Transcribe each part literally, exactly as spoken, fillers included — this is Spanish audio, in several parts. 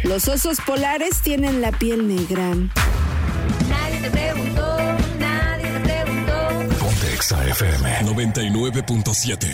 Los osos polares tienen la piel negra. Nadie te preguntó, nadie te preguntó. Ponte Exa F M noventa y nueve punto siete.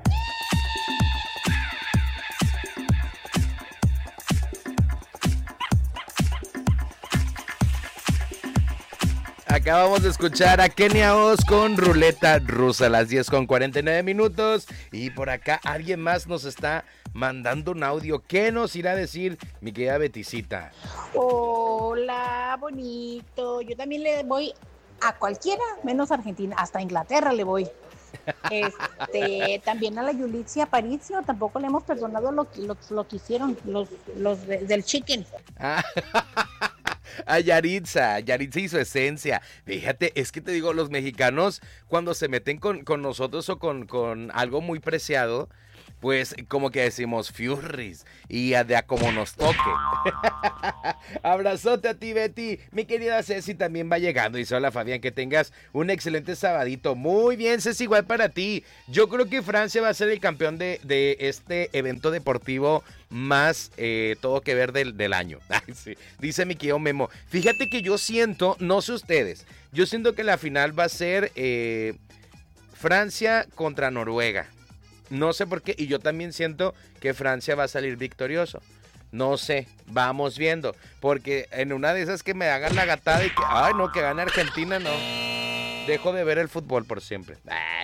Acabamos de escuchar a Kenia Oz con Ruleta Rusa a las diez con cuarenta y nueve minutos. Y por acá alguien más nos está mandando un audio. ¿Qué nos irá a decir mi querida Beticita? Hola, bonito. Yo también le voy a cualquiera, menos a Argentina. Hasta a Inglaterra le voy. Este, también a la Yulitsi Aparicio. Tampoco le hemos perdonado lo, lo, lo que hicieron los, los de, del chicken. Ah, a Yaritza, Yaritza y su esencia. Fíjate, es que te digo, los mexicanos cuando se meten con, con nosotros o con, con algo muy preciado, pues como que decimos Furries y a de a como nos toque. Abrazote a ti, Betty. Mi querida Ceci también va llegando. Dice, hola Fabián, que tengas un excelente sabadito. Muy bien, Ceci, igual para ti. Yo creo que Francia va a ser el campeón de, de este evento deportivo más eh, todo que ver del, del año. Ay, sí. Dice mi querido Memo. Fíjate que yo siento, no sé ustedes, yo siento que la final va a ser eh, Francia contra Noruega. No sé por qué, y yo también siento que Francia va a salir victorioso. No sé, vamos viendo, porque en una de esas que me hagan la gatada y que, ay no, que gane Argentina, no. Dejo de ver el fútbol por siempre.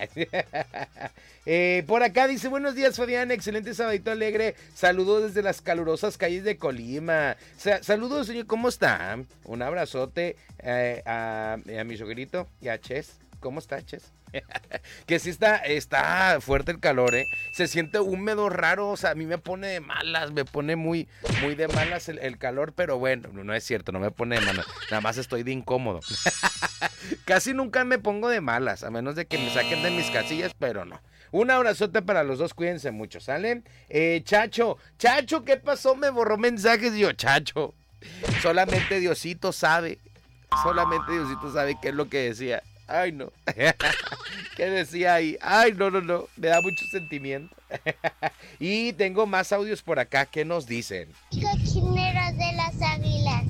eh, por acá dice, buenos días Fabián, excelente sabadito alegre. Saludos desde las calurosas calles de Colima. Sa- saludos, señor, ¿cómo está? Un abrazote eh, a, a mi suegrito y a Ches. ¿Cómo está, Ches? Que sí está, está fuerte el calor, ¿eh? Se siente húmedo, raro, o sea, a mí me pone de malas, me pone muy, muy de malas el, el calor, pero bueno, no, no es cierto, no me pone de malas, nada más estoy de incómodo. Casi nunca me pongo de malas, a menos de que me saquen de mis casillas, pero no. Un abrazote para los dos, cuídense mucho, ¿sale? Eh, Chacho, Chacho, ¿qué pasó? Me borró mensajes, yo, Chacho, solamente Diosito sabe, solamente Diosito sabe qué es lo que decía. Ay, no. ¿Qué decía ahí? Ay, no, no, no. Me da mucho sentimiento. Y tengo más audios por acá. ¿Qué nos dicen? Cochineros de las águilas.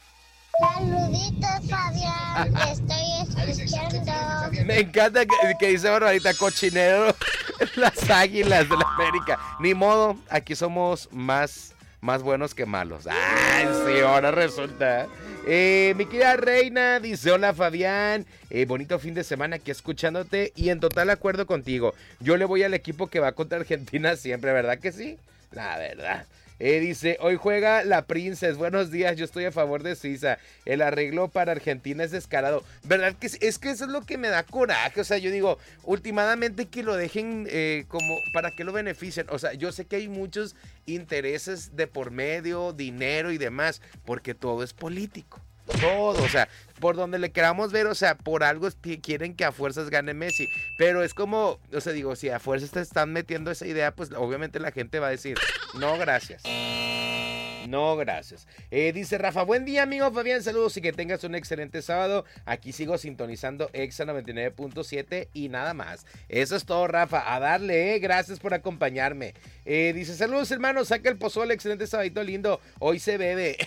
Saluditos, Fabián. Te estoy escuchando. Me encanta que, que dice Barbarita, cochinero. Las águilas de la América. Ni modo, aquí somos más, más buenos que malos. Ay, sí, ahora resulta. Eh, mi querida Reina dice, hola Fabián, eh, bonito fin de semana aquí escuchándote y en total acuerdo contigo. Yo le voy al equipo que va contra Argentina siempre, ¿verdad que sí? La verdad. Eh, dice, hoy juega la Princess, buenos días, yo estoy a favor de Suiza, el arreglo para Argentina es descarado, ¿verdad? Que es, es que eso es lo que me da coraje, o sea, yo digo, últimamente que lo dejen eh, como, ¿para qué lo benefician? O sea, yo sé que hay muchos intereses de por medio, dinero y demás, porque todo es político. Todo, o sea, por donde le queramos ver, o sea, por algo t- quieren que a fuerzas gane Messi, pero es como, o sea, digo, si a fuerzas te están metiendo esa idea, pues obviamente la gente va a decir, no, gracias. No, gracias. Eh, dice Rafa, buen día, amigo Fabián, saludos y que tengas un excelente sábado. Aquí sigo sintonizando Exa noventa y nueve punto siete y nada más. Eso es todo, Rafa. A darle, eh. Gracias por acompañarme. Eh, dice, saludos, hermano, saca el pozole, excelente sabadito lindo. Hoy se bebe.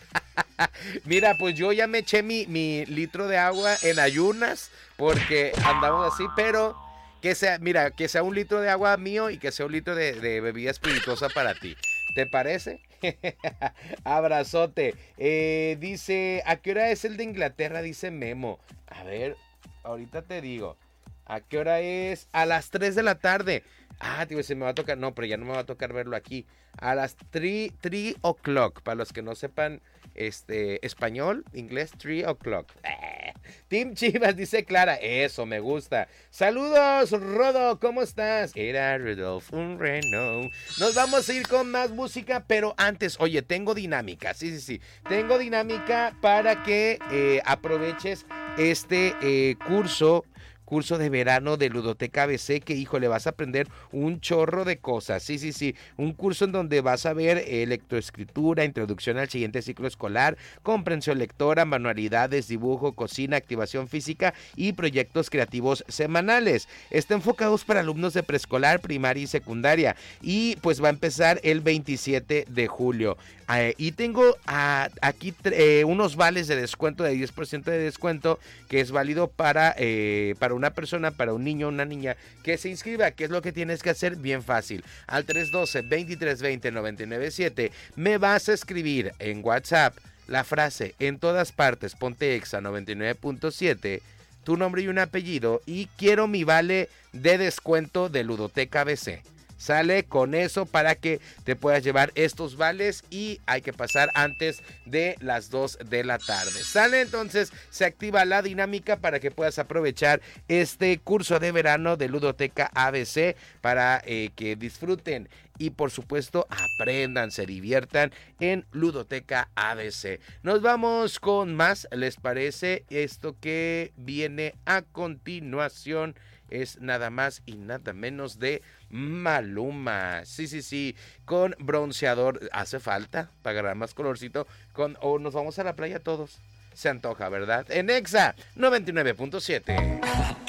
Mira, pues yo ya me eché mi, mi litro de agua en ayunas porque andamos así, pero que sea, mira, que sea un litro de agua mío y que sea un litro de, de bebida espirituosa para ti. ¿Te parece? Abrazote. Eh, dice, ¿a qué hora es el de Inglaterra? Dice Memo. A ver, ahorita te digo. ¿A qué hora es? A las tres de la tarde. Ah, tío, se me va a tocar. No, pero ya no me va a tocar verlo aquí. A las tres o'clock. Para los que no sepan este español, inglés, tres o'clock. Eh. Team Chivas, dice Clara. Eso, me gusta. Saludos, Rodo, ¿cómo estás? Era Rudolf, un reno. Nos vamos a ir con más música, pero antes, oye, tengo dinámica. Sí, sí, sí. Tengo dinámica para que eh, aproveches este eh, curso. curso de verano de Ludoteca A B C que, híjole, vas a aprender un chorro de cosas. Sí, sí, sí. Un curso en donde vas a ver eh, lectoescritura, introducción al siguiente ciclo escolar, comprensión lectora, manualidades, dibujo, cocina, activación física y proyectos creativos semanales. Está enfocados para alumnos de preescolar, primaria y secundaria. Y pues va a empezar el veintisiete de julio. Eh, y tengo a, aquí eh, unos vales de descuento de diez por ciento de descuento que es válido para, eh, para una persona, para un niño o una niña que se inscriba. ¿Qué es lo que tienes que hacer? Bien fácil. Al tres uno dos, veintitrés veinte, noventa y nueve siete me vas a escribir en WhatsApp la frase en todas partes, ponte Exa noventa y nueve punto siete, tu nombre y un apellido y quiero mi vale de descuento de Ludoteca A B C. Sale con eso para que te puedas llevar estos vales y hay que pasar antes de las dos de la tarde. Sale, entonces se activa la dinámica para que puedas aprovechar este curso de verano de Ludoteca A B C para eh, que disfruten y por supuesto aprendan, se diviertan en Ludoteca A B C. Nos vamos con más, ¿les parece? Esto que viene a continuación es nada más y nada menos de Maluma. Sí, sí, sí, con bronceador. Hace falta para agarrar más colorcito. Con, o nos vamos a la playa todos. Se antoja, ¿verdad? En Exa noventa y nueve punto siete.